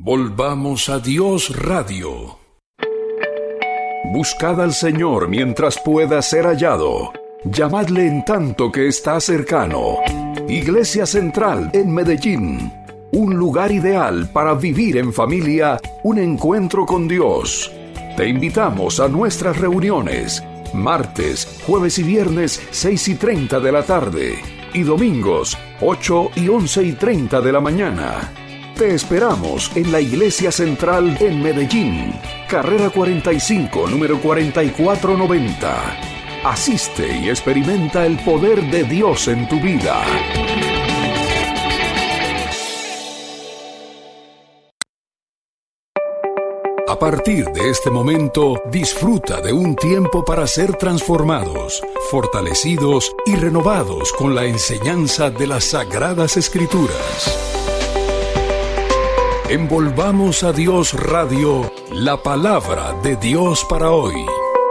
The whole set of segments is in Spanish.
Volvamos a Dios Radio. Buscad al Señor mientras pueda ser hallado. Llamadle en tanto que está cercano. Iglesia Central en Medellín. Un lugar ideal para vivir en familia, un encuentro con Dios. Te invitamos a nuestras reuniones. Martes, jueves y viernes, 6:30 de la tarde. Y domingos, 8 y 11:30 de la mañana. Te esperamos en la Iglesia Central en Medellín. Carrera 45, número 4490. Asiste y experimenta el poder de Dios en tu vida. A partir de este momento, disfruta de un tiempo para ser transformados, fortalecidos y renovados con la enseñanza de las Sagradas Escrituras. Envolvamos a Dios Radio, la palabra de Dios para hoy.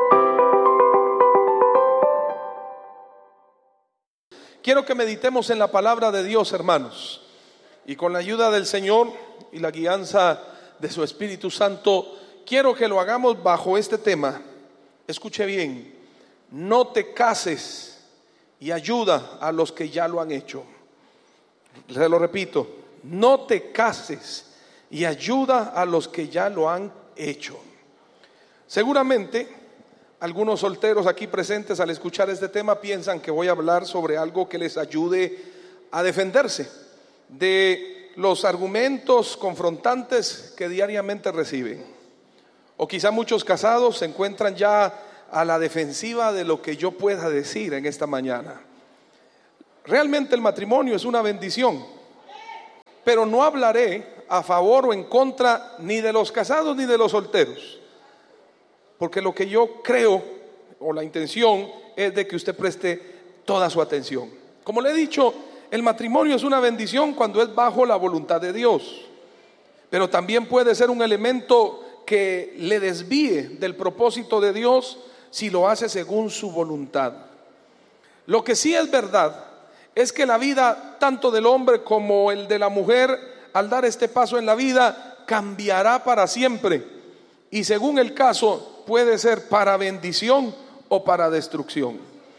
Quiero que meditemos en la palabra de Dios, hermanos, y con la ayuda del Señor y la guianza de su Espíritu Santo, quiero que lo hagamos bajo este tema. Escuche bien: no te cases y ayuda a los que ya lo han hecho. Se lo repito: no te cases y ayuda a los que ya lo han hecho. Seguramente algunos solteros aquí presentes, al escuchar este tema, piensan que voy a hablar sobre algo que les ayude a defenderse de los argumentos confrontantes que diariamente reciben. O quizá muchos casados se encuentran ya a la defensiva de lo que yo pueda decir en esta mañana. Realmente el matrimonio es una bendición, pero no hablaré a favor o en contra ni de los casados ni de los solteros, porque lo que yo creo, o la intención, es de que usted preste toda su atención. Como le he dicho, el matrimonio es una bendición cuando es bajo la voluntad de Dios, pero también puede ser un elemento que le desvíe del propósito de Dios si lo hace según su voluntad. Lo que sí es verdad es que la vida tanto del hombre como el de la mujer, al dar este paso en la vida, cambiará para siempre, y según el caso puede ser para bendición o para destrucción.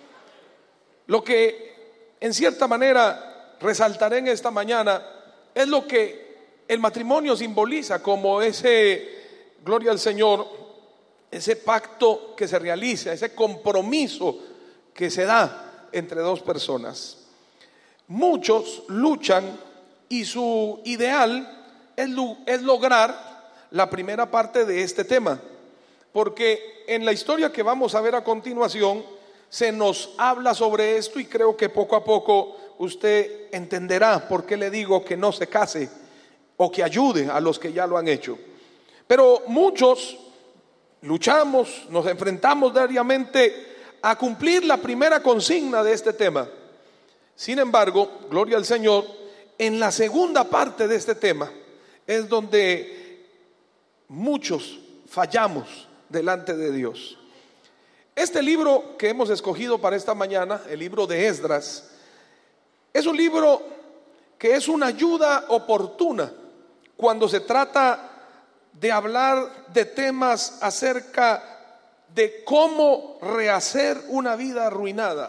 Lo que en cierta manera resaltaré en esta mañana es lo que el matrimonio simboliza como ese, gloria al Señor, ese pacto que se realiza, ese compromiso que se da entre dos personas. Muchos luchan y su ideal es lograr la primera parte de este tema, porque en la historia que vamos a ver a continuación se nos habla sobre esto, y creo que poco a poco usted entenderá por qué le digo que no se case o que ayude a los que ya lo han hecho. Pero muchos luchamos, nos enfrentamos diariamente a cumplir la primera consigna de este tema. Sin embargo, gloria al Señor, en la segunda parte de este tema es donde muchos fallamos delante de Dios. Este libro que hemos escogido para esta mañana, el libro de Esdras, es un libro que es una ayuda oportuna cuando se trata de hablar de temas acerca de cómo rehacer una vida arruinada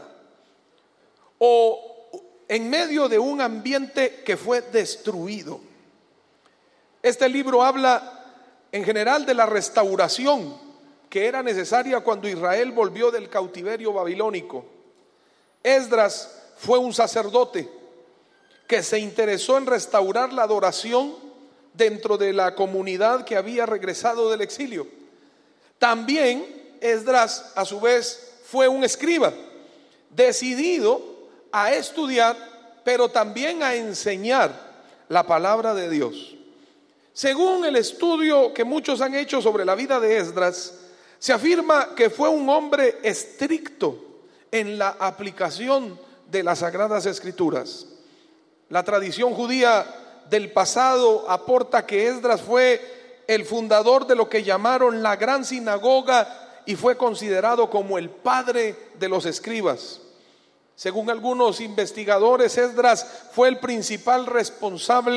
o en medio de un ambiente que fue destruido. Este libro habla en general de la restauración que era necesaria cuando Israel volvió del cautiverio babilónico. Esdras fue un sacerdote que se interesó en restaurar la adoración dentro de la comunidad que había regresado del exilio. También Esdras, a su vez, fue un escriba decidido a estudiar, pero también a enseñar la palabra de Dios. Según el estudio que muchos han hecho sobre la vida de Esdras, se afirma que fue un hombre estricto en la aplicación de las Sagradas Escrituras. La tradición judía del pasado aporta que Esdras fue el fundador de lo que llamaron la Gran Sinagoga y fue considerado como el padre de los escribas. Según algunos investigadores, Esdras fue el principal responsable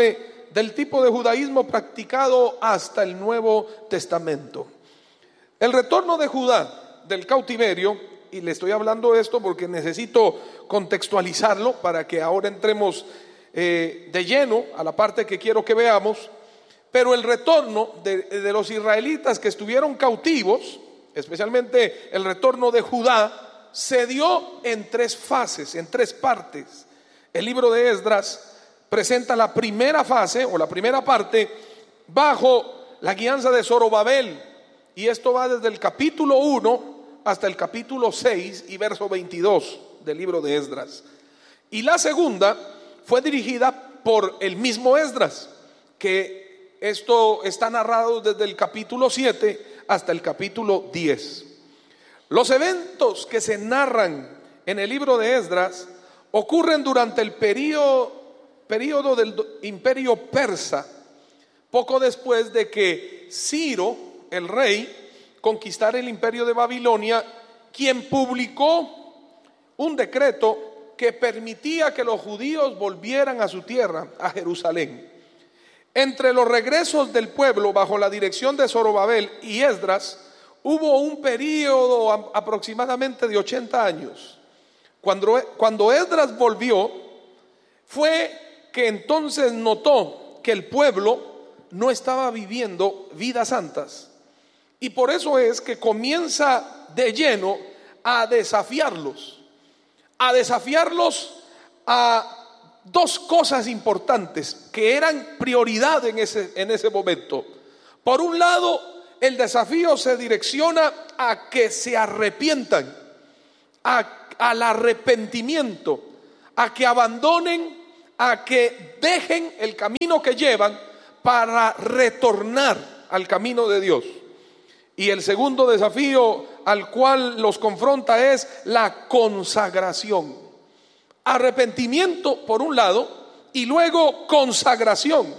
del tipo de judaísmo practicado hasta el Nuevo Testamento. El retorno de Judá del cautiverio, y le estoy hablando de esto porque necesito contextualizarlo para que ahora entremos de lleno a la parte que quiero que veamos. Pero el retorno de los israelitas que estuvieron cautivos, especialmente el retorno de Judá, se dio en 3 fases, en 3 partes. El libro de Esdras presenta la primera fase o la primera parte bajo la guianza de Zorobabel, y esto va desde el capítulo 1 hasta el capítulo 6 y verso 22 del libro de Esdras. Y la segunda fue dirigida por el mismo Esdras, que esto está narrado desde el capítulo 7 hasta el capítulo 10. Los eventos que se narran en el libro de Esdras ocurren durante el período del imperio persa, poco después de que Ciro, el rey, conquistara el imperio de Babilonia, quien publicó un decreto que permitía que los judíos volvieran a su tierra, a Jerusalén. Entre los regresos del pueblo bajo la dirección de Zorobabel y Esdras, hubo un período aproximadamente de 80 años. Cuando Esdras volvió, fue que entonces notó que el pueblo no estaba viviendo vidas santas. Y por eso es que comienza de lleno a desafiarlos a 2 cosas importantes que eran prioridad en ese momento. Por un lado, el desafío se direcciona a que se arrepientan, al arrepentimiento, a que abandonen, a que dejen el camino que llevan para retornar al camino de Dios. Y el segundo desafío al cual los confronta es la consagración. Arrepentimiento por un lado y luego consagración.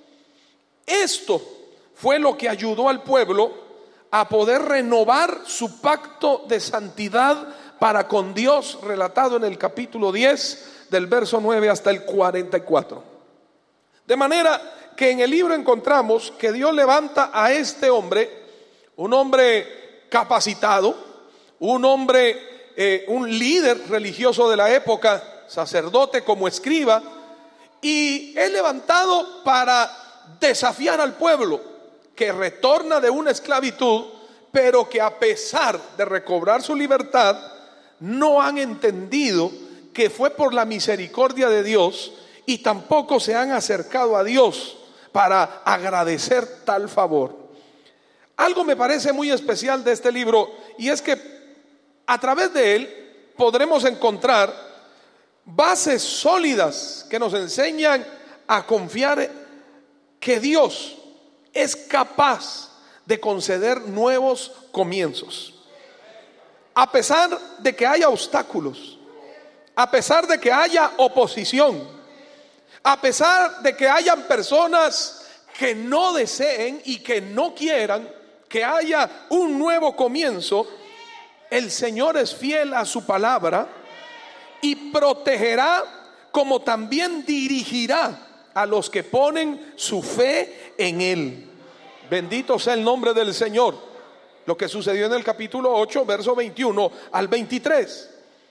Esto fue lo que ayudó al pueblo a poder renovar su pacto de santidad para con Dios, relatado en el capítulo 10 del verso 9 hasta el 44. De manera que en el libro encontramos que Dios levanta a este hombre, un hombre capacitado, un hombre, un líder religioso de la época, sacerdote como escriba, y es levantado para desafiar al pueblo que retorna de una esclavitud, pero que a pesar de recobrar su libertad, no han entendido que fue por la misericordia de Dios, y tampoco se han acercado a Dios para agradecer tal favor. Algo me parece muy especial de este libro, y es que a través de él podremos encontrar bases sólidas que nos enseñan a confiar que Dios es capaz de conceder nuevos comienzos. A pesar de que haya obstáculos, a pesar de que haya oposición, a pesar de que hayan personas que no deseen y que no quieran que haya un nuevo comienzo, el Señor es fiel a su palabra y protegerá, como también dirigirá a los que ponen su fe en Él. Bendito sea el nombre del Señor. Lo que sucedió en el capítulo 8, verso 21 al 23.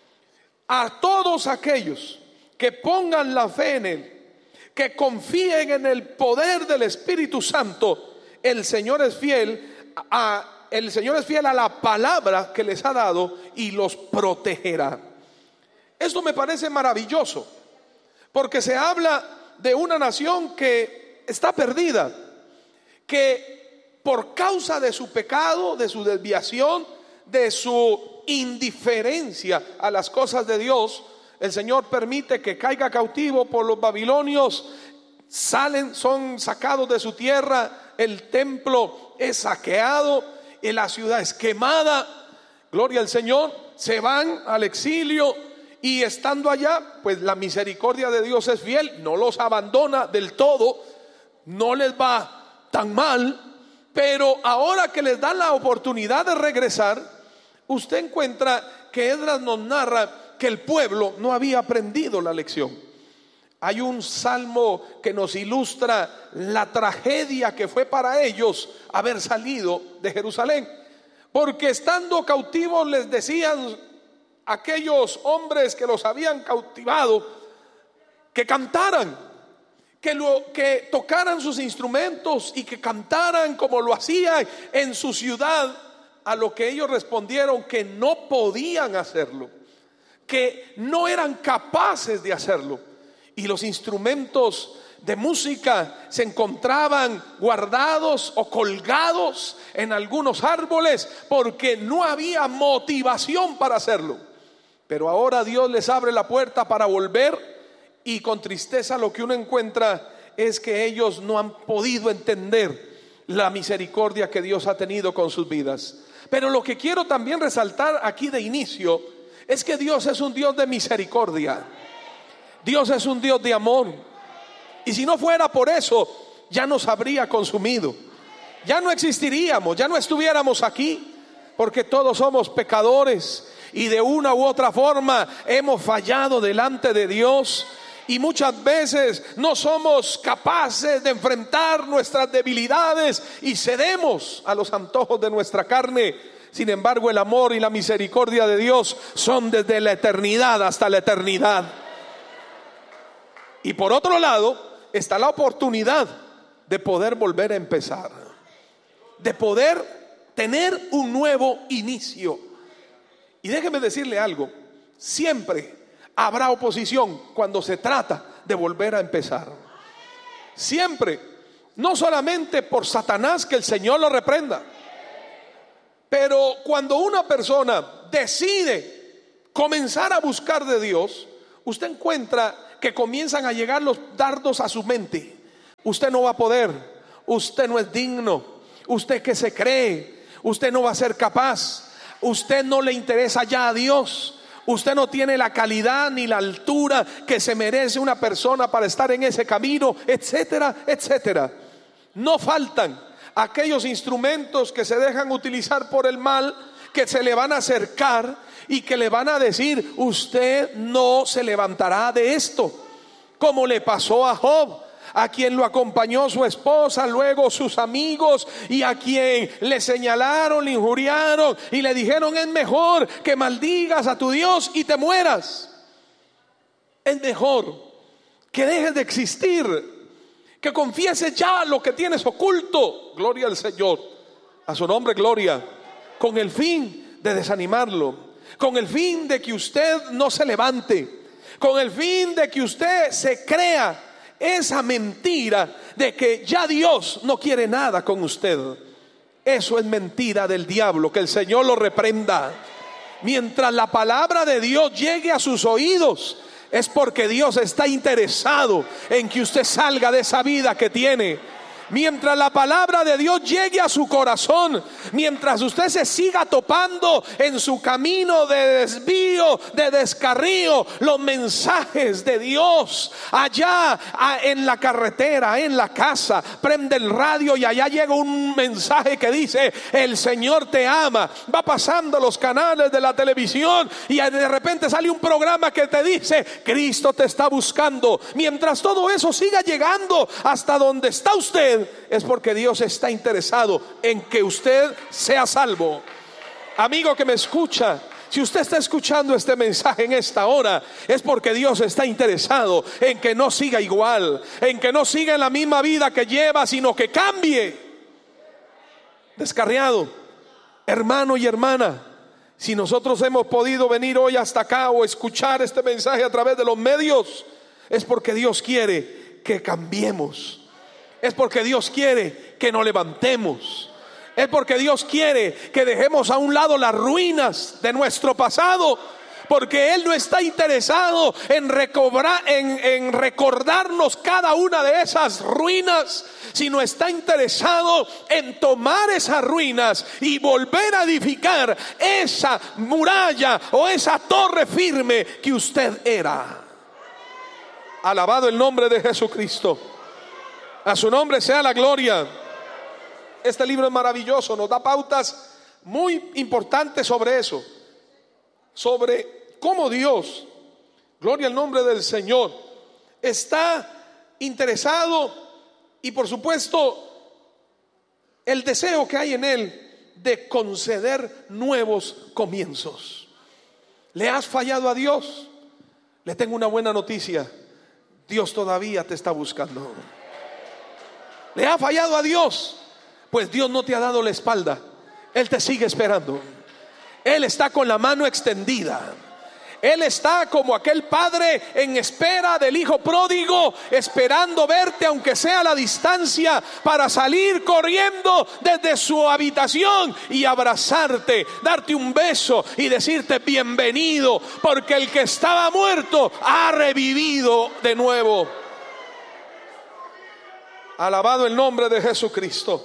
A todos aquellos que pongan la fe en Él, que confíen en el poder del Espíritu Santo, el Señor es fiel a la palabra que les ha dado y los protegerá. Esto me parece maravilloso, porque se habla de una nación que está perdida, que por causa de su pecado, de su desviación, de su indiferencia a las cosas de Dios, el Señor permite que caiga cautivo por los babilonios. Son sacados de su tierra, el templo es saqueado y la ciudad es quemada. Gloria al Señor. Se van al exilio, y estando allá, pues la misericordia de Dios es fiel, no los abandona del todo, no les va tan mal, pero ahora que les dan la oportunidad de regresar, usted encuentra que Esdras nos narra que el pueblo no había aprendido la lección. Hay un salmo que nos ilustra la tragedia que fue para ellos haber salido de Jerusalén. Porque estando cautivos les decían aquellos hombres que los habían cautivado que cantaran, que tocaran sus instrumentos y que cantaran como lo hacían en su ciudad. A lo que ellos respondieron que no podían hacerlo, que no eran capaces de hacerlo. Y los instrumentos de música se encontraban guardados o colgados en algunos árboles porque no había motivación para hacerlo. Pero ahora Dios les abre la puerta para volver, y con tristeza lo que uno encuentra es que ellos no han podido entender la misericordia que Dios ha tenido con sus vidas. Pero lo que quiero también resaltar aquí de inicio es que Dios es un Dios de misericordia. Dios es un Dios de amor. Y si no fuera por eso, ya nos habría consumido. Ya no existiríamos, ya no estuviéramos aquí, porque todos somos pecadores y de una u otra forma hemos fallado delante de Dios. Y muchas veces no somos capaces de enfrentar nuestras debilidades y cedemos a los antojos de nuestra carne. Sin embargo, el amor y la misericordia de Dios son desde la eternidad hasta la eternidad. Y por otro lado está la oportunidad de poder volver a empezar, de poder tener un nuevo inicio. Y déjeme decirle algo: siempre habrá oposición cuando se trata de volver a empezar. Siempre. No solamente por Satanás, que el Señor lo reprenda, pero cuando una persona decide comenzar a buscar de Dios, usted encuentra que comienzan a llegar los dardos a su mente. Usted no va a poder, usted no es digno, usted que se cree, usted no va a ser capaz, usted no le interesa ya a Dios, usted no tiene la calidad ni la altura que se merece una persona para estar en ese camino, etcétera, etcétera. No faltan aquellos instrumentos que se dejan utilizar por el mal, que se le van a acercar y que le van a decir: usted no se levantará de esto, como le pasó a Job, a quien lo acompañó su esposa, luego sus amigos, y a quien le señalaron, le injuriaron y le dijeron: es mejor que maldigas a tu Dios y te mueras. Es mejor que dejes de existir, que confieses ya lo que tienes oculto. Gloria al Señor, a su nombre gloria. Con el fin de desanimarlo, con el fin de que usted no se levante, con el fin de que usted se crea esa mentira de que ya Dios no quiere nada con usted. Eso es mentira del diablo, que el Señor lo reprenda. Mientras la palabra de Dios llegue a sus oídos, es porque Dios está interesado en que usted salga de esa vida que tiene. Mientras la palabra de Dios llegue a su corazón, mientras usted se siga topando en su camino de desvío, de descarrío, los mensajes de Dios allá en la carretera, en la casa, prende el radio y allá llega un mensaje que dice: el Señor te ama. Va pasando los canales de la televisión y de repente sale un programa que te dice: Cristo te está buscando. Mientras todo eso siga llegando hasta donde está usted, es porque Dios está interesado en que usted sea salvo. Amigo que me escucha, si usted está escuchando este mensaje en esta hora, es porque Dios está interesado en que no siga igual, en que no siga en la misma vida que lleva, sino que cambie. Descarriado, hermano y hermana, si nosotros hemos podido venir hoy hasta acá o escuchar este mensaje a través de los medios, es porque Dios quiere que cambiemos. Es porque Dios quiere que nos levantemos. Es porque Dios quiere que dejemos a un lado las ruinas de nuestro pasado. Porque Él no está interesado en recordarnos cada una de esas ruinas, sino está interesado en tomar esas ruinas y volver a edificar esa muralla o esa torre firme que usted era. Alabado el nombre de Jesucristo. A su nombre sea la gloria. Este libro es maravilloso, nos da pautas muy importantes sobre eso, sobre cómo Dios, gloria al nombre del Señor, está interesado y por supuesto el deseo que hay en él de conceder nuevos comienzos. ¿Le has fallado a Dios? Le tengo una buena noticia: Dios todavía te está buscando. ¿Le ha fallado a Dios? Pues Dios no te ha dado la espalda. Él te sigue esperando. Él está con la mano extendida. Él está como aquel padre en espera del hijo pródigo, esperando verte aunque sea a la distancia, para salir corriendo desde su habitación y abrazarte, darte un beso y decirte bienvenido, porque el que estaba muerto ha revivido de nuevo. Alabado el nombre de Jesucristo.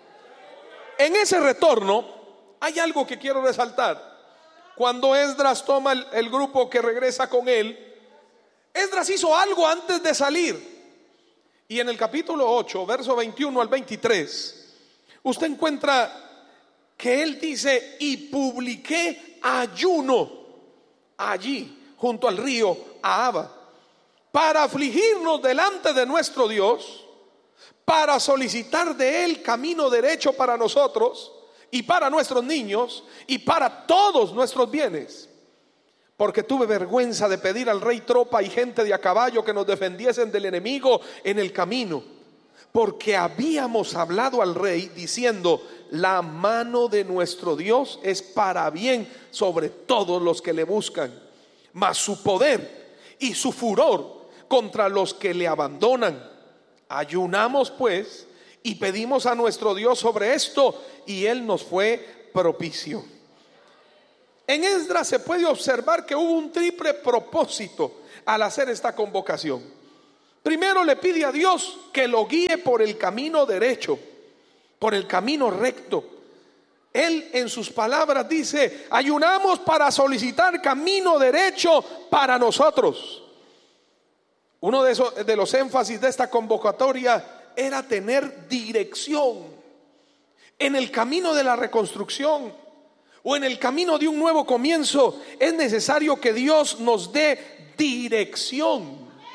En ese retorno hay algo que quiero resaltar. Cuando Esdras toma el grupo que regresa con él, Esdras hizo algo antes de salir. Y en el capítulo 8, verso 21 al 23, usted encuentra que él dice: y publiqué ayuno allí junto al río Ahava, para afligirnos delante de nuestro Dios, para solicitar de él camino derecho para nosotros y para nuestros niños y para todos nuestros bienes, porque tuve vergüenza de pedir al rey tropa y gente de a caballo que nos defendiesen del enemigo en el camino, porque habíamos hablado al rey diciendo: la mano de nuestro Dios es para bien sobre todos los que le buscan, mas su poder y su furor contra los que le abandonan. Ayunamos pues y pedimos a nuestro Dios sobre esto, y él nos fue propicio. En Esdras se puede observar que hubo un triple propósito al hacer esta convocación. Primero, le pide a Dios que lo guíe por el camino derecho, por el camino recto. Él en sus palabras dice: ayunamos para solicitar camino derecho para nosotros. Uno de los énfasis de esta convocatoria era tener dirección. En el camino de la reconstrucción o en el camino de un nuevo comienzo, es necesario que Dios nos dé dirección.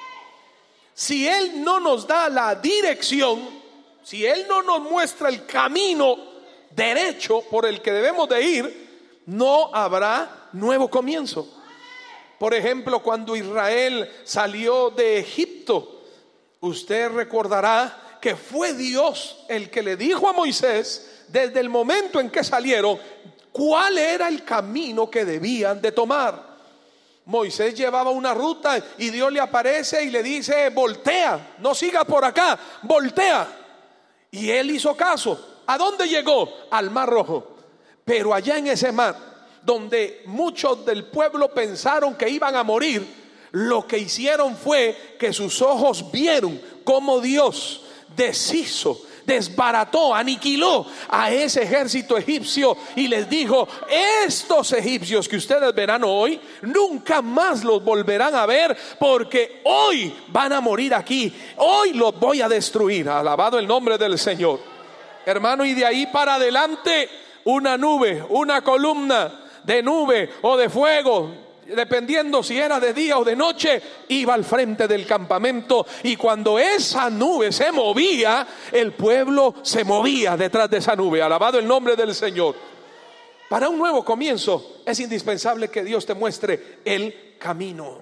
Si Él no nos da la dirección, si Él no nos muestra el camino derecho por el que debemos de ir, no habrá nuevo comienzo. Por ejemplo, cuando Israel salió de Egipto, usted recordará que fue Dios el que le dijo a Moisés, desde el momento en que salieron, cuál era el camino que debían de tomar. Moisés llevaba una ruta y Dios le aparece y le dice: voltea, no siga por acá, voltea. Y él hizo caso. ¿A dónde llegó? Al Mar Rojo. Pero allá en ese mar, donde muchos del pueblo pensaron que iban a morir, lo que hicieron fue que sus ojos vieron cómo Dios deshizo, desbarató, aniquiló a ese ejército egipcio y les dijo: estos egipcios que ustedes verán hoy, nunca más los volverán a ver, porque hoy van a morir aquí, hoy los voy a destruir. Alabado el nombre del Señor. Hermano, y de ahí para adelante, una nube, una columna de nube o de fuego, dependiendo si era de día o de noche, iba al frente del campamento, y cuando esa nube se movía, el pueblo se movía detrás de esa nube. Alabado el nombre del Señor. Para un nuevo comienzo es indispensable que Dios te muestre el camino,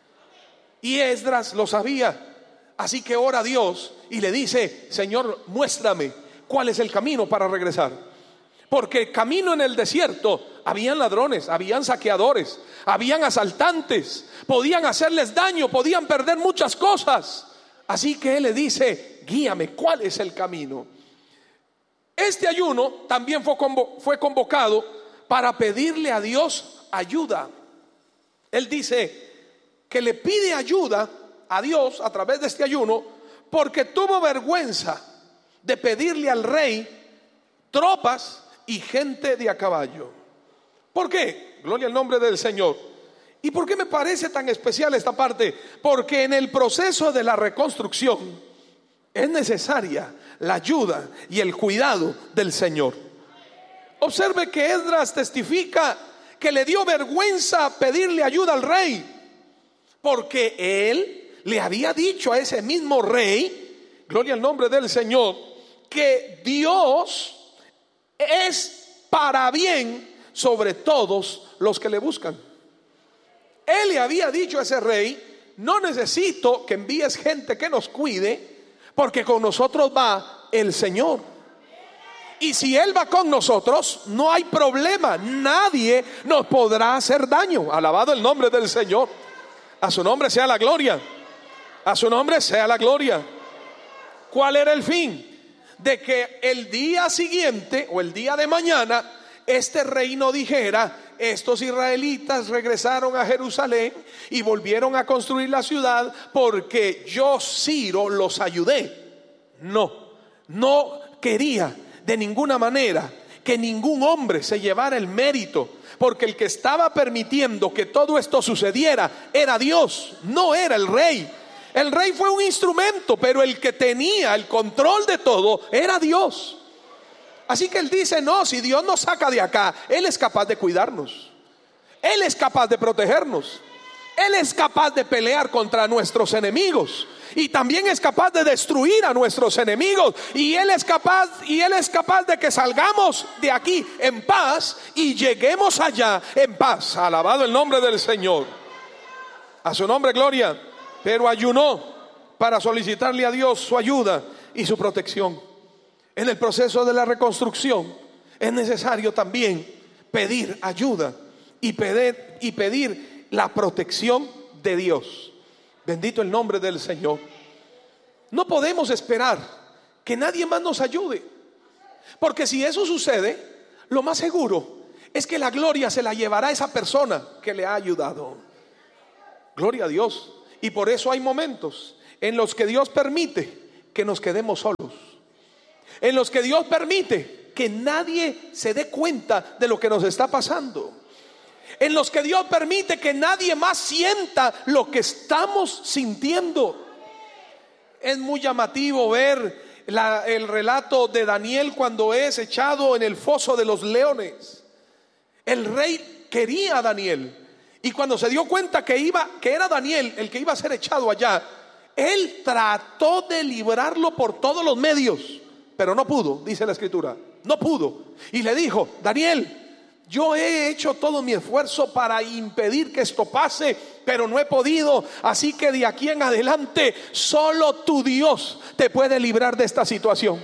y Esdras lo sabía, así que ora a Dios y le dice: Señor, muéstrame cuál es el camino para regresar. Porque el camino en el desierto, habían ladrones, habían saqueadores, habían asaltantes, podían hacerles daño, podían perder muchas cosas. Así que él le dice: guíame, ¿cuál es el camino? Este ayuno también fue convocado para pedirle a Dios ayuda. Él dice que le pide ayuda a Dios a través de este ayuno, porque tuvo vergüenza de pedirle al rey tropas y gente de a caballo. ¿Por qué? Gloria al nombre del Señor. ¿Y por qué me parece tan especial esta parte? Porque en el proceso de la reconstrucción es necesaria la ayuda y el cuidado del Señor. Observe que Esdras testifica que le dio vergüenza pedirle ayuda al rey, porque él le había dicho a ese mismo rey, gloria al nombre del Señor, que Dios es para bien sobre todos los que le buscan. Él le había dicho a ese rey: no necesito que envíes gente que nos cuide, porque con nosotros va el Señor. Y si Él va con nosotros, no hay problema, nadie nos podrá hacer daño. Alabado el nombre del Señor. A su nombre sea la gloria. A su nombre sea la gloria. ¿Cuál era el fin? De que el día siguiente o el día de mañana este rey no dijera: estos israelitas regresaron a Jerusalén y volvieron a construir la ciudad porque yo, Ciro, los ayudé. No quería de ninguna manera que ningún hombre se llevara el mérito, porque el que estaba permitiendo que todo esto sucediera era Dios, no era el rey. El rey fue un instrumento, pero el que tenía el control de todo era Dios. Así que él dice: no, si Dios nos saca de acá, Él es capaz de cuidarnos, Él es capaz de protegernos, Él es capaz de pelear contra nuestros enemigos, y también es capaz de destruir a nuestros enemigos, y Él es capaz de que salgamos de aquí en paz y lleguemos allá en paz. Alabado el nombre del Señor. A su nombre gloria. Pero ayunó para solicitarle a Dios su ayuda y su protección. En el proceso de la reconstrucción es necesario también pedir ayuda y pedir la protección de Dios. Bendito el nombre del Señor. No podemos esperar que nadie más nos ayude, porque si eso sucede, lo más seguro es que la gloria se la llevará esa persona que le ha ayudado. Gloria a Dios. Y por eso hay momentos en los que Dios permite que nos quedemos solos, en los que Dios permite que nadie se dé cuenta de lo que nos está pasando, en los que Dios permite que nadie más sienta lo que estamos sintiendo. Es muy llamativo ver el relato de Daniel cuando es echado en el foso de los leones. El rey quería a Daniel, y cuando se dio cuenta que era Daniel el que iba a ser echado allá, él trató de librarlo por todos los medios, pero no pudo, dice la escritura, no pudo. Y le dijo: Daniel, yo he hecho todo mi esfuerzo para impedir que esto pase, pero no he podido. Así que de aquí en adelante solo tu Dios te puede librar de esta situación.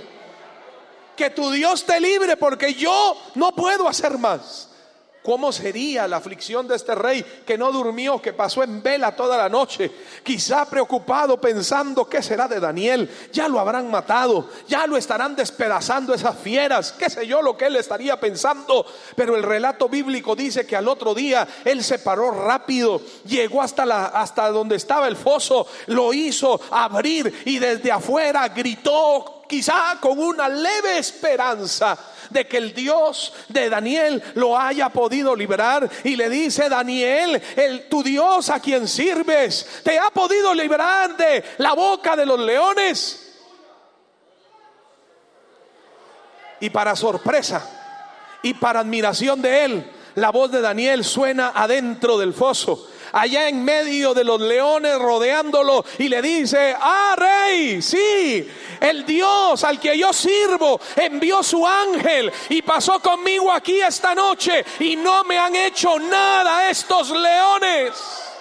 Que tu Dios te libre, porque yo no puedo hacer más. ¿Cómo sería la aflicción de este rey que no durmió, que pasó en vela toda la noche, quizá preocupado pensando: ¿qué será de Daniel? Ya lo habrán matado, ya lo estarán despedazando esas fieras, qué sé yo lo que él estaría pensando. Pero el relato bíblico dice que al otro día él se paró rápido, llegó hasta donde estaba el foso, lo hizo abrir y desde afuera gritó, quizá con una leve esperanza de que el Dios de Daniel lo haya podido librar, y le dice: Daniel, tu Dios a quien sirves te ha podido librar de la boca de los leones. Y para sorpresa y para admiración de él, la voz de Daniel suena adentro del foso, allá en medio de los leones rodeándolo, y le dice: ah, rey, sí, el Dios al que yo sirvo envió su ángel y pasó conmigo aquí esta noche y no me han hecho nada estos leones.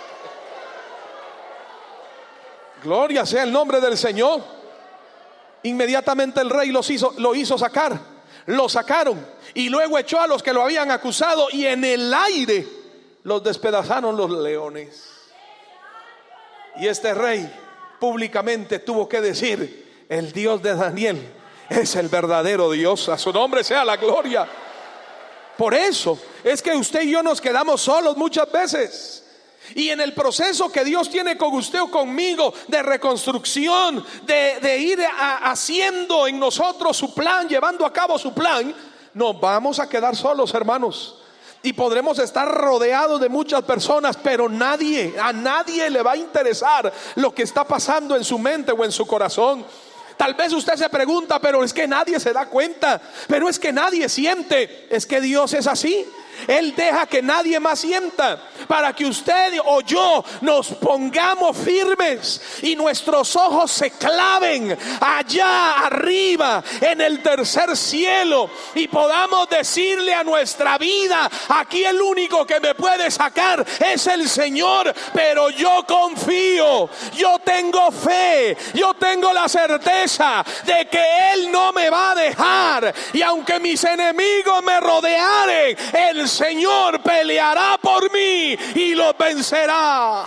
Gloria sea el nombre del Señor. Inmediatamente el rey lo hizo sacar. Lo sacaron y luego echó a los que lo habían acusado, y en el aire los despedazaron los leones. Y este rey públicamente tuvo que decir: el Dios de Daniel es el verdadero Dios. A su nombre sea la gloria. Por eso es que usted y yo nos quedamos solos muchas veces. Y en el proceso que Dios tiene con usted o conmigo de reconstrucción, de ir haciendo en nosotros su plan, llevando a cabo su plan, nos vamos a quedar solos, hermanos. Y podremos estar rodeados de muchas personas, pero a nadie le va a interesar lo que está pasando en su mente o en su corazón. Tal vez usted se pregunta: pero es que nadie se da cuenta, pero es que nadie siente. Es que Dios es así. Él deja que nadie más sienta, para que usted o yo nos pongamos firmes y nuestros ojos se claven allá arriba en el tercer cielo y podamos decirle a nuestra vida: aquí el único que me puede sacar es el Señor, pero yo confío, yo tengo fe, yo tengo la certeza de que Él no me va a dejar, y aunque mis enemigos me rodearen, el Señor peleará por mí y los vencerá.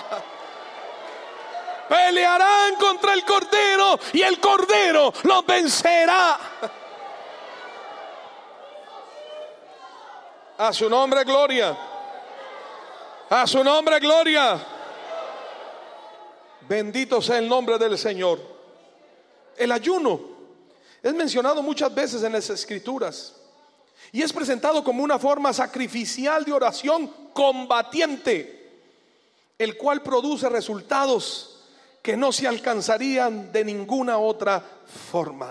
Pelearán contra el Cordero y el Cordero los vencerá. A su nombre gloria. A su nombre gloria. Bendito sea el nombre del Señor. El ayuno es mencionado muchas veces en las Escrituras y es presentado como una forma sacrificial de oración combatiente, el cual produce resultados que no se alcanzarían de ninguna otra forma.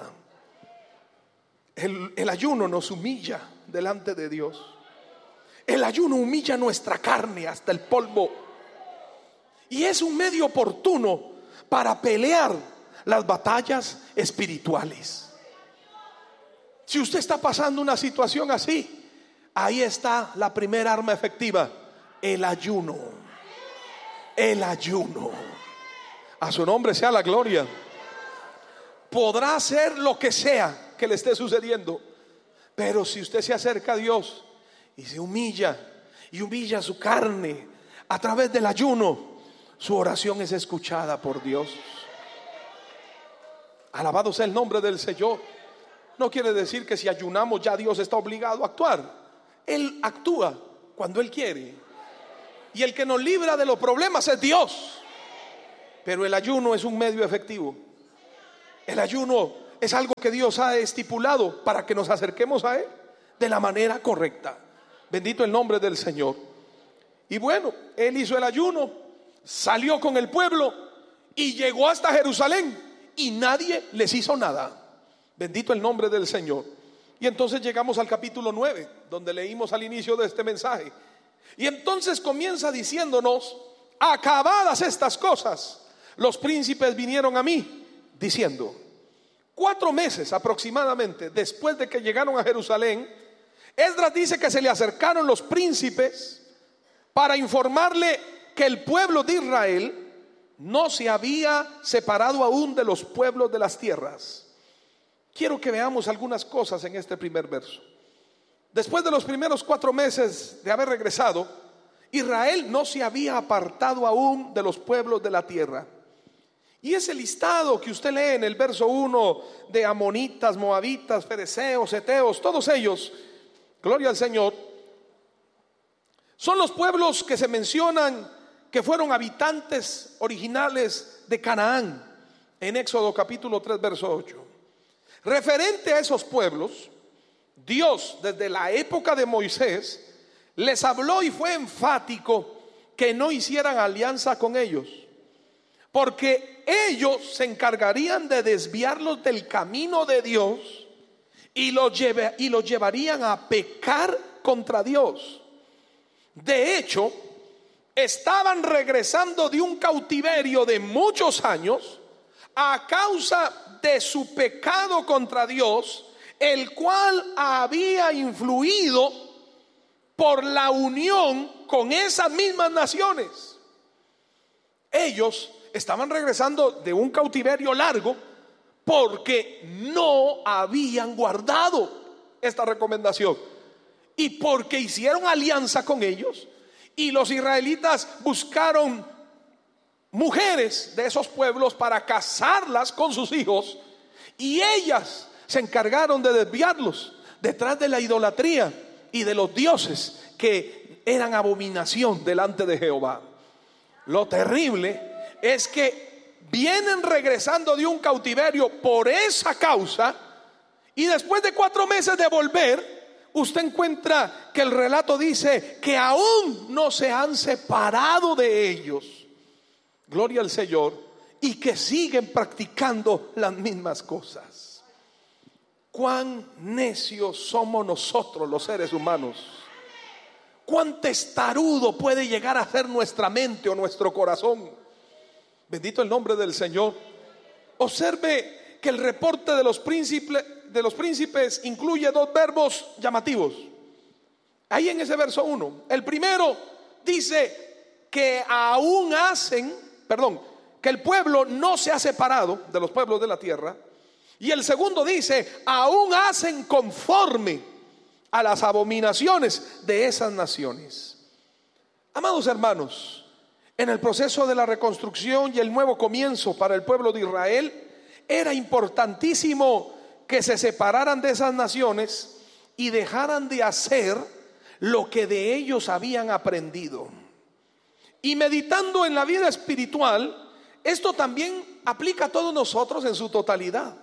El ayuno nos humilla delante de Dios. El ayuno humilla nuestra carne hasta el polvo, y es un medio oportuno para pelear las batallas espirituales. Si usted está pasando una situación así, ahí está la primera arma efectiva: el ayuno. El ayuno. A su nombre sea la gloria. Podrá ser lo que sea que le esté sucediendo, pero si usted se acerca a Dios y se humilla y humilla su carne a través del ayuno, su oración es escuchada por Dios. Alabado sea el nombre del Señor. No quiere decir que si ayunamos ya Dios está obligado a actuar. Él actúa cuando Él quiere, y el que nos libra de los problemas es Dios. Pero el ayuno es un medio efectivo. El ayuno es algo que Dios ha estipulado para que nos acerquemos a Él de la manera correcta. Bendito el nombre del Señor. Y bueno, Él hizo el ayuno, salió con el pueblo y llegó hasta Jerusalén, y nadie les hizo nada. Bendito el nombre del Señor. Y entonces llegamos al capítulo 9, donde leímos al inicio de este mensaje. Y entonces comienza diciéndonos: acabadas estas cosas, los príncipes vinieron a mí diciendo. 4 meses aproximadamente después de que llegaron a Jerusalén, Esdras dice que se le acercaron los príncipes para informarle que el pueblo de Israel no se había separado aún de los pueblos de las tierras. Quiero que veamos algunas cosas en este primer verso. Después de los primeros 4 meses de haber regresado, Israel no se había apartado aún de los pueblos de la tierra. Y ese listado que usted lee en el verso 1 de amonitas, moabitas, fereceos, heteos, todos ellos, gloria al Señor, son los pueblos que se mencionan que fueron habitantes originales de Canaán en Éxodo capítulo 3 verso 8. Referente a esos pueblos, Dios desde la época de Moisés les habló y fue enfático que no hicieran alianza con ellos, porque ellos se encargarían de desviarlos del camino de Dios y los llevarían a pecar contra Dios. De hecho, estaban regresando de un cautiverio de muchos años a causa de su pecado contra Dios, el cual había influido por la unión con esas mismas naciones. Ellos estaban regresando de un cautiverio largo porque no habían guardado esta recomendación y porque hicieron alianza con ellos, y los israelitas buscaron mujeres de esos pueblos para casarlas con sus hijos, y ellas se encargaron de desviarlos detrás de la idolatría y de los dioses que eran abominación delante de Jehová. Lo terrible es que vienen regresando de un cautiverio por esa causa, y después de 4 meses de volver, usted encuentra que el relato dice que aún no se han separado de ellos. Gloria al Señor. Y que siguen practicando las mismas cosas. Cuán necios somos nosotros los seres humanos. cuán testarudo puede llegar a ser nuestra mente o nuestro corazón. Bendito el nombre del Señor. Observe que el reporte de los príncipes incluye dos verbos llamativos. Ahí en ese verso 1, el primero dice que que el pueblo no se ha separado de los pueblos de la tierra. Y el segundo dice, aún hacen conforme a las abominaciones de esas naciones. Amados hermanos, en el proceso de la reconstrucción y el nuevo comienzo para el pueblo de Israel, era importantísimo que se separaran de esas naciones y dejaran de hacer lo que de ellos habían aprendido. Y meditando en la vida espiritual, esto también aplica a todos nosotros en su totalidad.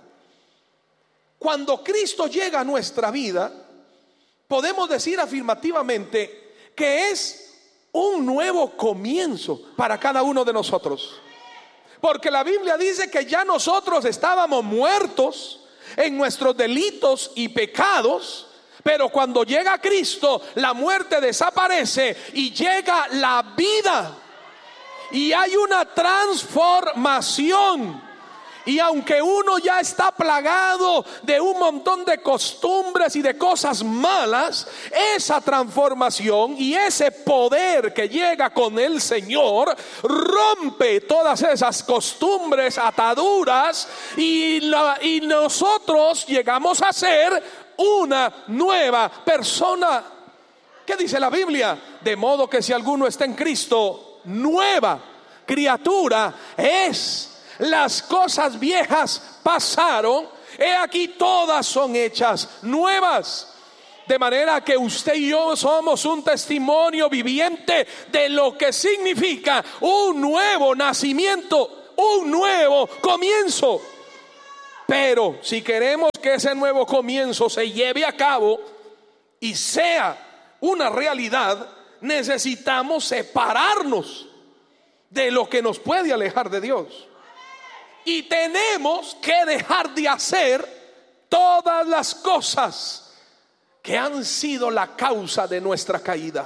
Cuando Cristo llega a nuestra vida, podemos decir afirmativamente que es un nuevo comienzo para cada uno de nosotros. Porque la Biblia dice que ya nosotros estábamos muertos en nuestros delitos y pecados, pero cuando llega Cristo, la muerte desaparece y llega la vida. Y hay una transformación. Y aunque uno ya está plagado de un montón de costumbres y de cosas malas, esa transformación y ese poder que llega con el Señor rompe todas esas costumbres, ataduras, y nosotros llegamos a ser una nueva persona. ¿Qué dice la Biblia? De modo que si alguno está en Cristo, nueva criatura es. Las cosas viejas pasaron, he aquí todas son hechas nuevas. De manera que usted y yo somos un testimonio viviente de lo que significa un nuevo nacimiento, un nuevo comienzo. Pero si queremos que ese nuevo comienzo se lleve a cabo y sea una realidad, necesitamos separarnos de lo que nos puede alejar de Dios. Y tenemos que dejar de hacer todas las cosas que han sido la causa de nuestra caída.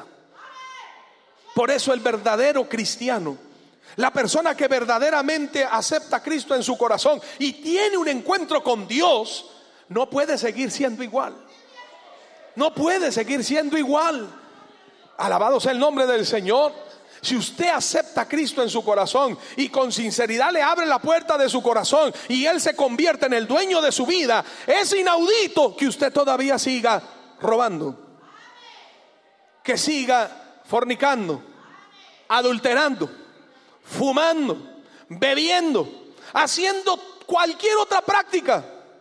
Por eso el verdadero cristiano, la persona que verdaderamente acepta a Cristo en su corazón y tiene un encuentro con Dios, no puede seguir siendo igual. No puede seguir siendo igual. Alabado sea el nombre del Señor. Si usted acepta a Cristo en su corazón y con sinceridad le abre la puerta de su corazón y Él se convierte en el dueño de su vida, es inaudito que usted todavía siga robando, que siga fornicando, adulterando, fumando, bebiendo, haciendo cualquier otra práctica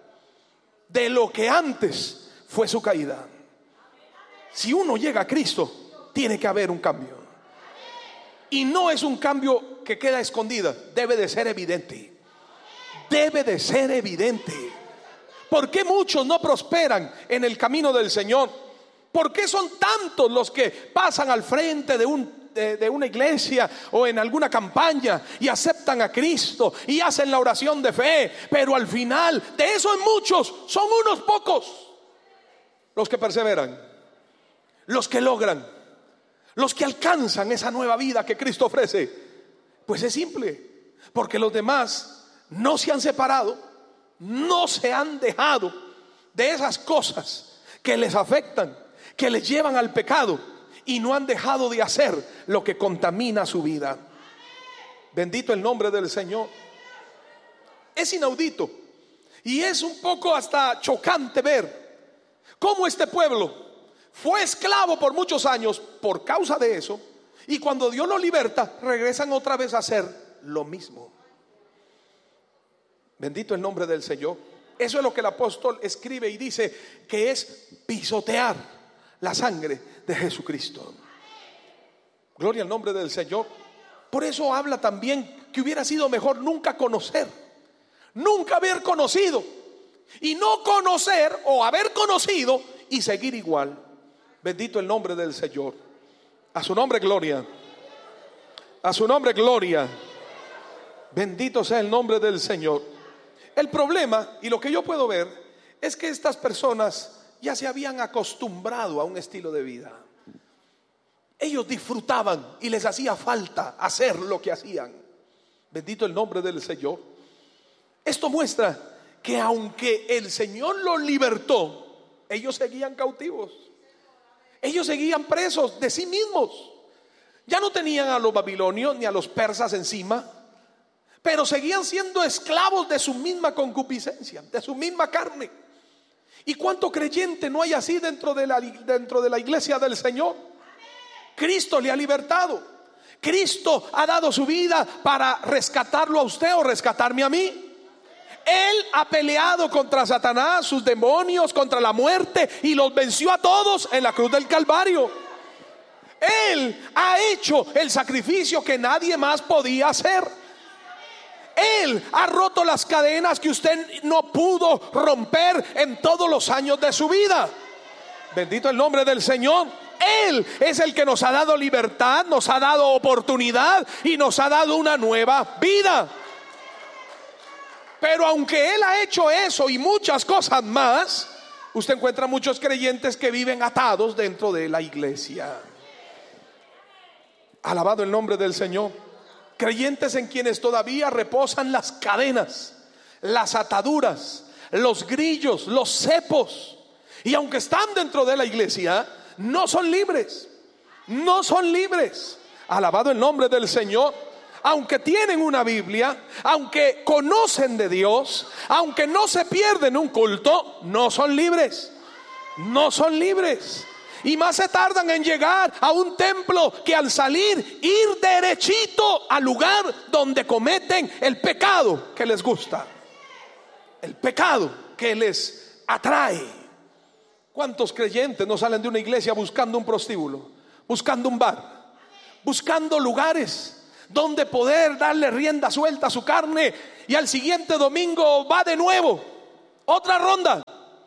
de lo que antes fue su caída. Si uno llega a Cristo, tiene que haber un cambio. Y no es un cambio que queda escondida, debe de ser evidente. Debe de ser evidente. ¿Por qué muchos no prosperan en el camino del Señor? ¿Por qué son tantos los que pasan al frente de una iglesia o en alguna campaña y aceptan a Cristo y hacen la oración de fe, pero al final de esos muchos son unos pocos los que perseveran, los que logran, los que alcanzan esa nueva vida que Cristo ofrece? Pues es simple, porque los demás no se han separado, no se han dejado de esas cosas que les afectan, que les llevan al pecado, y no han dejado de hacer lo que contamina su vida. Bendito el nombre del Señor. Es inaudito y es un poco hasta chocante ver cómo este pueblo fue esclavo por muchos años por causa de eso, y cuando Dios lo liberta, regresan otra vez a hacer lo mismo. Bendito el nombre del Señor. Eso es lo que el apóstol escribe y dice que es pisotear la sangre de Jesucristo. Gloria al nombre del Señor. Por eso habla también que hubiera sido mejor nunca conocer, nunca haber conocido, y no conocer o haber conocido y seguir igual. Bendito el nombre del Señor. A su nombre gloria. A su nombre gloria. Bendito sea el nombre del Señor. El problema, y lo que yo puedo ver, es que estas personas ya se habían acostumbrado a un estilo de vida. Ellos disfrutaban y les hacía falta hacer lo que hacían. Bendito el nombre del Señor. Esto muestra que aunque el Señor los libertó, ellos seguían cautivos. Ellos seguían presos de sí mismos. Ya no tenían a los babilonios ni a los persas encima, pero seguían siendo esclavos de su misma concupiscencia, de su misma carne. ¿Y cuánto creyente no hay así dentro de la iglesia del Señor? Cristo le ha libertado. Cristo ha dado su vida para rescatarlo a usted o rescatarme a mí. Él ha peleado contra Satanás, sus demonios, contra la muerte, y los venció a todos en la cruz del Calvario. Él ha hecho el sacrificio que nadie más podía hacer. Él ha roto las cadenas que usted no pudo romper en todos los años de su vida. Bendito el nombre del Señor. Él es el que nos ha dado libertad, nos ha dado oportunidad y nos ha dado una nueva vida. Pero aunque Él ha hecho eso y muchas cosas más, usted encuentra muchos creyentes que viven atados dentro de la iglesia. Alabado el nombre del Señor. Creyentes en quienes todavía reposan las cadenas, las ataduras, los grillos, los cepos. Y aunque están dentro de la iglesia, no son libres. No son libres. Alabado el nombre del Señor. Aunque tienen una Biblia, aunque conocen de Dios, aunque no se pierden un culto, no son libres. No son libres. Y más se tardan en llegar a un templo que al salir, ir derechito al lugar donde cometen el pecado que les gusta, el pecado que les atrae. ¿Cuántos creyentes no salen de una iglesia buscando un prostíbulo, buscando un bar, buscando lugares donde poder darle rienda suelta a su carne, y al siguiente domingo va de nuevo, otra ronda?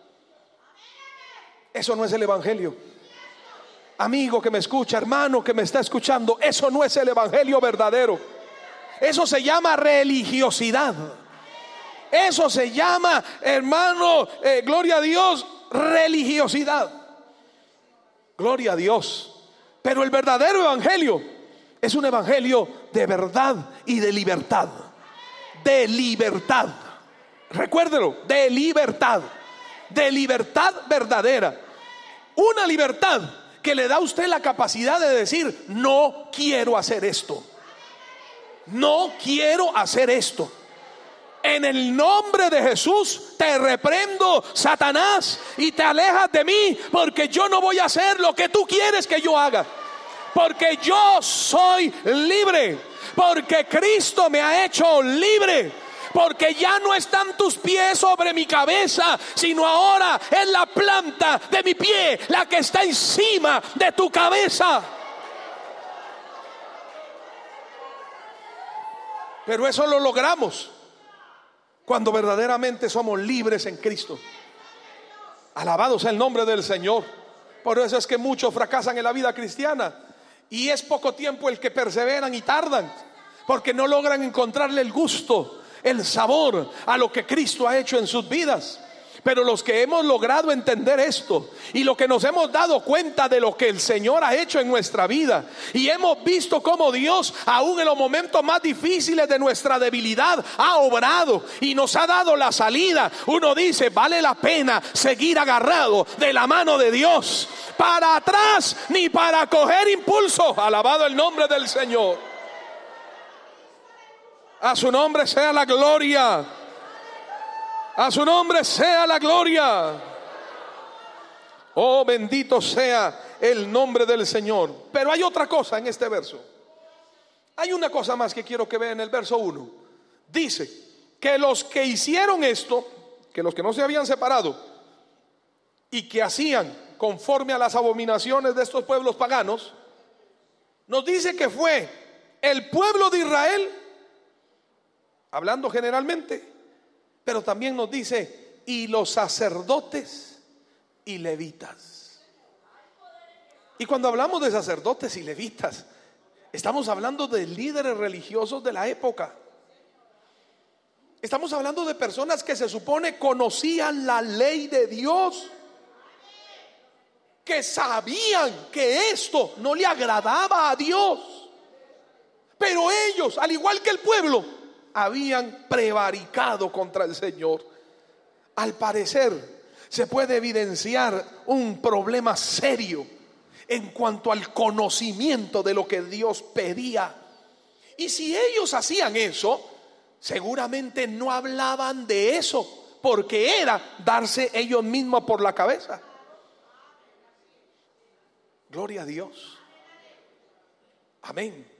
Eso no es el evangelio. Amigo que me escucha, hermano que me está escuchando, eso no es el evangelio verdadero. Eso se llama religiosidad. Eso se llama, hermano, gloria a Dios, religiosidad. Gloria a Dios. Pero el verdadero evangelio es un evangelio de verdad y de libertad. De libertad. Recuérdelo, de libertad. De libertad verdadera. Una libertad que le da a usted la capacidad de decir: no quiero hacer esto. No quiero hacer esto. En el nombre de Jesús te reprendo, Satanás, y te alejas de mí, porque yo no voy a hacer lo que tú quieres que yo haga. Porque yo soy libre. Porque Cristo me ha hecho libre. Porque ya no están tus pies sobre mi cabeza, sino ahora es la planta de mi pie la que está encima de tu cabeza. Pero eso lo logramos cuando verdaderamente somos libres en Cristo. Alabado sea el nombre del Señor. Por eso es que muchos fracasan en la vida cristiana, y es poco tiempo el que perseveran y tardan, porque no logran encontrarle el gusto, el sabor a lo que Cristo ha hecho en sus vidas. Pero los que hemos logrado entender esto, y lo que nos hemos dado cuenta de lo que el Señor ha hecho en nuestra vida, y hemos visto cómo Dios, aún en los momentos más difíciles de nuestra debilidad, ha obrado y nos ha dado la salida, uno dice: vale la pena seguir agarrado de la mano de Dios, para atrás ni para coger impulso. Alabado el nombre del Señor. A su nombre sea la gloria. A su nombre sea la gloria. Oh, bendito sea el nombre del Señor. Pero hay otra cosa en este verso. Hay una cosa más que quiero que vean en el verso 1. Dice que los que hicieron esto, que los que no se habían separado y que hacían conforme a las abominaciones de estos pueblos paganos, nos dice que fue el pueblo de Israel, hablando generalmente, pero también nos dice: y los sacerdotes y levitas. Y cuando hablamos de sacerdotes y levitas, estamos hablando de líderes religiosos de la época. Estamos hablando de personas que se supone conocían la ley de Dios. que sabían que esto no le agradaba a Dios. Pero ellos, al igual que el pueblo, habían prevaricado contra el Señor. Al parecer, se puede evidenciar un problema serio en cuanto al conocimiento de lo que Dios pedía. Y si ellos hacían eso, seguramente no hablaban de eso, porque era darse ellos mismos por la cabeza. Gloria a Dios. Amén.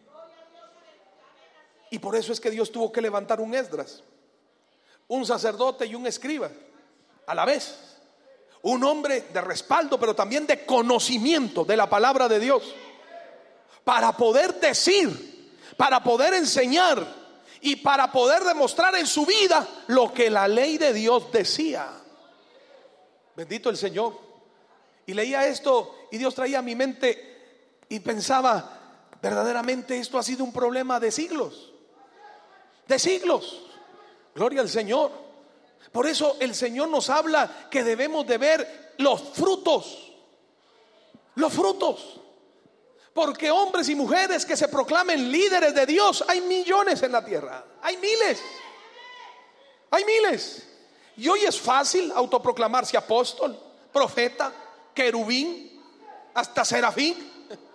Y por eso es que Dios tuvo que levantar un Esdras, un sacerdote y un escriba a la vez. Un hombre de respaldo, pero también de conocimiento de la palabra de Dios, para poder decir, para poder enseñar y para poder demostrar en su vida lo que la ley de Dios decía. Bendito el Señor. Y leía esto y Dios traía a mi mente y pensaba, verdaderamente esto ha sido un problema de siglos. De siglos. Gloria al Señor. Por eso el Señor nos habla que debemos de ver los frutos. Los frutos. Porque hombres y mujeres que se proclamen líderes de Dios, hay millones en la tierra. Hay miles. Hay miles. Y hoy es fácil autoproclamarse apóstol, profeta, querubín, hasta serafín.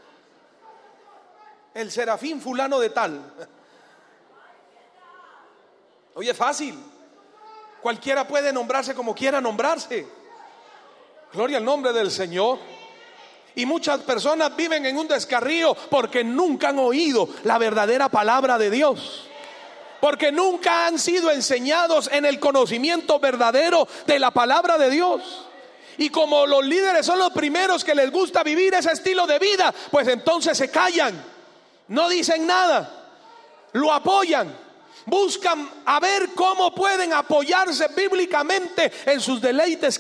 El serafín fulano de tal. Hoy es fácil. Cualquiera puede nombrarse como quiera nombrarse. Gloria al nombre del Señor. Y muchas personas viven en un descarrío porque nunca han oído la verdadera palabra de Dios, porque nunca han sido enseñados en el conocimiento verdadero de la palabra de Dios. Y como los líderes son los primeros que les gusta vivir ese estilo de vida, pues entonces se callan, no dicen nada, lo apoyan, buscan a ver cómo pueden apoyarse bíblicamente en sus deleites